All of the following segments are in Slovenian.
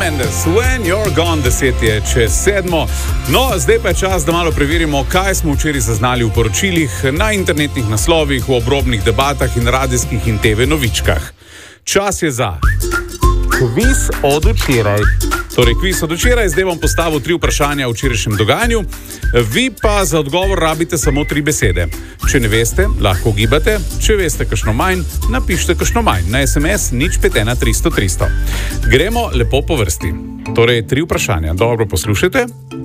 Mendes, When You're Gone, 6:10. No, zdaj pa je čas, da malo preverimo, kaj smo včeraj zaznali v poročilih, na internetnih naslovih, v obrobnih debatah in radijskih in TV novičkah. Čas je za kviz od včeraj. Torej, kviz od včeraj, zdaj bom postavil 3 vprašanja o včerajšnjem dogajanju, vi pa za odgovor rabite samo 3 besede. Če ne veste, lahko gibate, če veste kakšno manj, napišite kakšno manj na SMS 051 300 300. Gremo lepo po vrsti. Torej, 3 vprašanja, dobro poslušajte.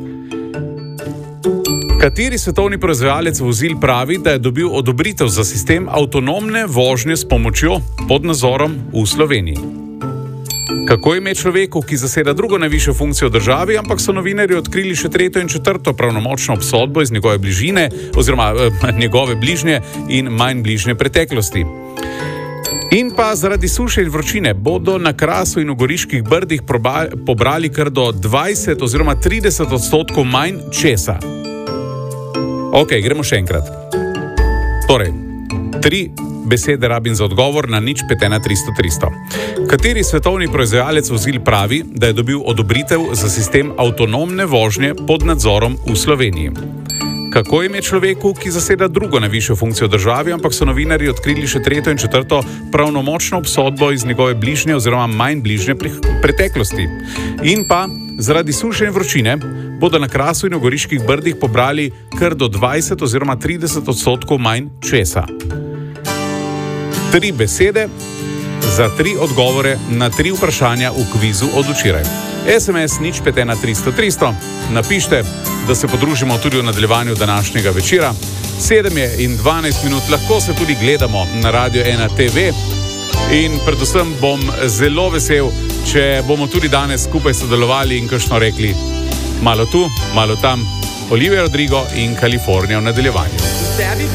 Kateri svetovni proizvajalec vozil pravi, da je dobil odobritev za sistem avtonomne vožnje s pomočjo pod nadzorom v Sloveniji? Kako ime človeku, ki zaseda drugo najvišjo funkcijo v državi, ampak so novinarji odkrili še 3. in 4. pravnomočno obsodbo iz njegove bližine, oziroma njegove bližnje in manj bližnje preteklosti? In pa zaradi suše in vročine bodo na Krasu in v Goriških brdih pobrali kar do 20 oziroma 30% manj česa. Ok, gremo še enkrat. Torej, 3 besede rabim za odgovor na 051 300 300. Kateri svetovni proizvajalec vozil pravi, da je dobil odobritev za sistem avtonomne vožnje pod nadzorom v Sloveniji? Kako ime človeku, ki zaseda drugo najvišjo funkcijo v državi, ampak so novinarji odkrili še 3. in 4. pravnomočno obsodbo iz njegove bližnje oziroma manj bližnje preteklosti? In pa zaradi suše in vročine bodo na Krasu in v Goriških brdih pobrali kar do 20 oziroma 30% manj česa. 3 besede za 3 odgovore na 3 vprašanja v kvizu od včeraj. SMS 051 300 300. Napište, da se podružimo tudi v nadaljevanju današnjega večera. 7:12, lahko se tudi gledamo na Radio 1 TV. In predvsem bom zelo vesel, če bomo tudi danes skupaj sodelovali in kakšno rekli malo tu, malo tam. Olivia Rodrigo in Kalifornija v nadaljevanju.